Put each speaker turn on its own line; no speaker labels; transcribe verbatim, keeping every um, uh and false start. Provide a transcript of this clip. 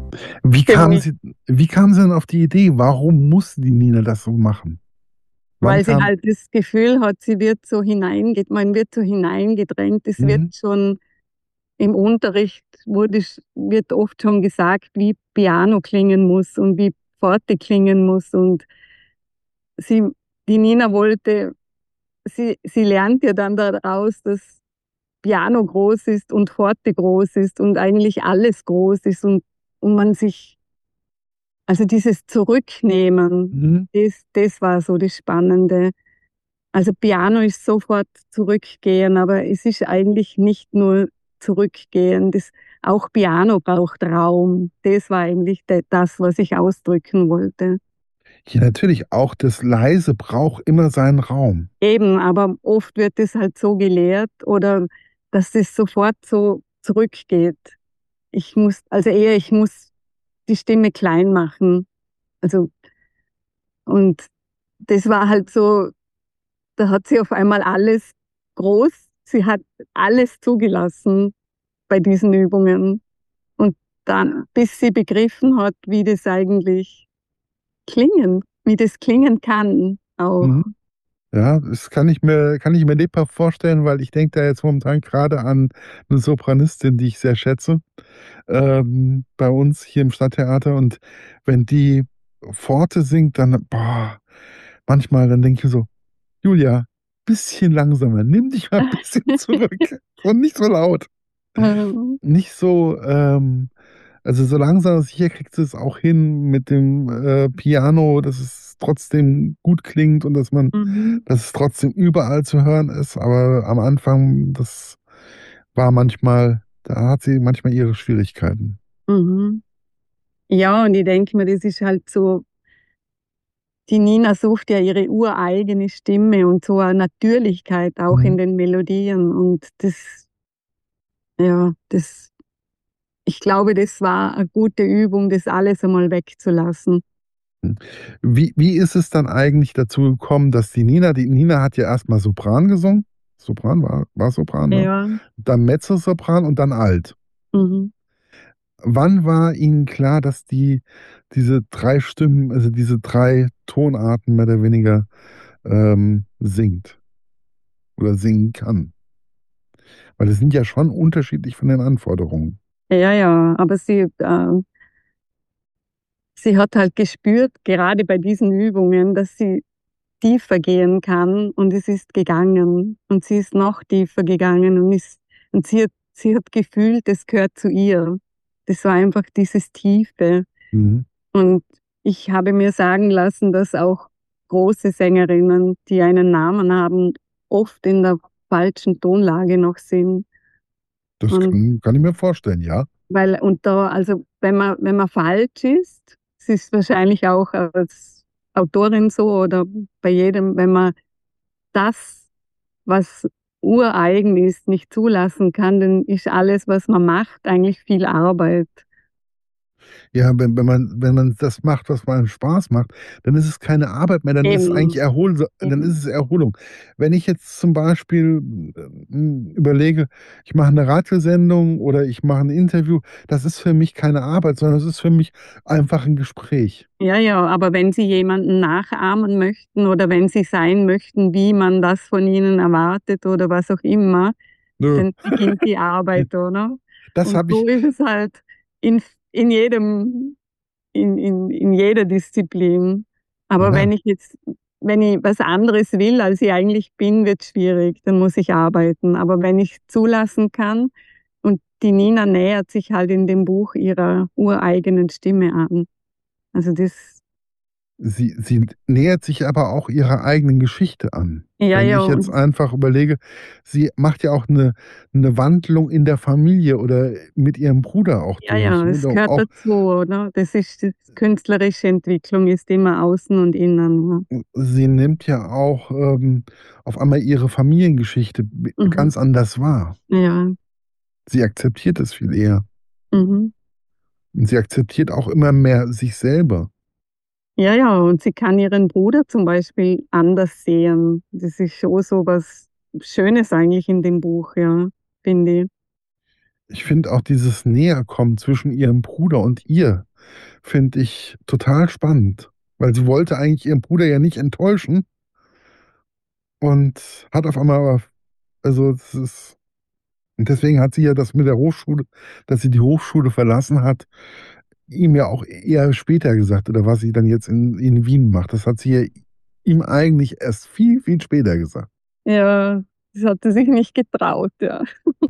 Wie
Für
kam
mich,
sie wie kam sie denn auf die Idee? Warum muss die Nina das so machen? Wann
weil sie
kam
halt das Gefühl hat, sie wird so hineinge man wird so hineingedrängt. Es wird
mhm,
schon im Unterricht wurde sch wird oft schon gesagt, wie Piano klingen muss und wie Forte klingen muss und sie die Nina wollte sie sie lernt ja dann daraus, dass Piano groß ist und Forte groß ist und eigentlich alles groß ist und und man sich also dieses Zurücknehmen,
mhm.
das das war so das Spannende. Also Piano ist sofort zurückgehen, aber es ist eigentlich nicht nur zurückgehen. Das auch Piano braucht Raum. Das war eigentlich de das, was ich ausdrücken wollte.
Ja, natürlich, auch das Leise braucht immer seinen Raum.
Eben, aber oft wird es halt so gelehrt oder dass das sofort so zurückgeht. Ich muss also eher ich muss die Stimme klein machen. Also und das war halt so da hat sie auf einmal alles groß sie hat alles zugelassen bei diesen Übungen. Und dann bis sie begriffen hat, wie das eigentlich klingen wie das klingen kann auch.
Mhm. Ja, das kann ich mir kann ich mir lebhaft vorstellen, weil ich denke da jetzt momentan gerade an eine Sopranistin, die ich sehr schätze, ähm, bei uns hier im Stadttheater und wenn die Forte singt, dann boah, manchmal, dann denke ich mir so: „Julia, bisschen langsamer, nimm dich mal ein bisschen zurück und nicht so laut.“
Ähm,
Nicht so, ähm also, so langsam aber sicher kriegt sie es auch hin mit dem, äh, Piano, dass es trotzdem gut klingt und dass man
mhm,
dass es trotzdem überall zu hören ist. Aber am Anfang, das war manchmal da hat sie manchmal ihre Schwierigkeiten.
mhm. Ja, und ich denke mir, das ist halt so die Nina sucht ja ihre ureigene Stimme und so eine Natürlichkeit auch in
Mhm.
den Melodien und das ja, das ich glaube, das war eine gute Übung, das alles einmal wegzulassen.
Hm. Wie wie ist es dann eigentlich dazu gekommen, dass die Nina die Nina hat ja erst mal Sopran gesungen. Sopran, war war Sopran, ne?
Ja,
Dann Mezzosopran und dann Alt.
mhm.
Wann war Ihnen klar, dass die diese drei Stimmen, also diese drei Tonarten mehr oder weniger, ähm, singt oder singen kann? Weil die sind ja schon unterschiedlich von den Anforderungen.
Ja, ja, aber sie, äh sie hat halt gespürt, gerade bei diesen Übungen, dass sie tiefer gehen kann und es ist gegangen. Und sie ist noch tiefer gegangen und ist und sie hat sie hat gefühlt, es gehört zu ihr. Das war einfach dieses Tiefe.
Mhm.
Und ich habe mir sagen lassen, dass auch große Sängerinnen, die einen Namen haben, oft in der falschen Tonlage noch sind.
Das
Und
kann kann ich mir vorstellen, ja.
weil und da also, wenn man wenn man falsch ist, es ist wahrscheinlich auch als Autorin so oder bei jedem, wenn man das, was ureigen ist, nicht zulassen kann, dann ist alles, was man macht, eigentlich viel Arbeit.
Ja, wenn wenn man wenn man das macht, was einem Spaß macht, dann ist es keine Arbeit mehr, dann ist es eigentlich
Eben,
Erholsa dann ist
eben.
es Erholung. Wenn ich jetzt zum Beispiel, hm, überlege, ich mache 'ne Radiosendung oder ich mache 'n Interview, das ist für mich keine Arbeit, sondern das ist für mich einfach 'n Gespräch.
Ja, ja, aber wenn Sie jemanden nachahmen möchten oder wenn Sie sein möchten, wie man das von Ihnen erwartet oder was auch immer,
Nö.
dann beginnt die Arbeit, oder?
Das
Und
habe ich
so ist es halt in f in jedem in in in jeder Disziplin. Aber
ja.
wenn ich jetzt wenn ich was anderes will, als ich eigentlich bin, wird's schwierig, dann muss ich arbeiten. Aber wenn ich's zulassen kann und die Nina nähert sich halt in dem Buch ihrer ureigenen Stimme an. Also das
Sie sie nähert sich aber auch ihrer eigenen Geschichte an.
ja,
Wenn
ja,
ich jetzt
und
einfach überlege, sie macht ja auch 'ne 'ne Wandlung in der Familie oder mit ihrem Bruder auch
ja,
durch,
ja,
ne?
es
Do
gehört
auch
dazu, oder? Das ist das künstlerische Entwicklung ist immer außen und innen,
sie nimmt ja auch, ähm, auf einmal ihre Familiengeschichte b
ja. Mhm.
ganz anders wahr.
Ja,
Sie akzeptiert es viel eher.
mhm.
Und sie akzeptiert auch immer mehr sich selber.
Ja, ja, und sie kann ihren Bruder zum Beispiel anders sehen. Das ist schon so was Schönes eigentlich in dem Buch, ja, finde ich.
Ich finde auch dieses Näherkommen zwischen ihrem Bruder und ihr, finde ich total spannend. Weil sie wollte eigentlich ihren Bruder ja nicht enttäuschen und hat auf einmal, aber- also es ist, und deswegen hat sie ja das mit der Hochschule, dass sie die Hochschule verlassen hat, ihm ja auch eher später gesagt, oder was sie dann jetzt in, in Wien macht. Das hat sie ja ihm eigentlich erst viel, viel später gesagt.
Ja, das hat sie sich nicht getraut, ja.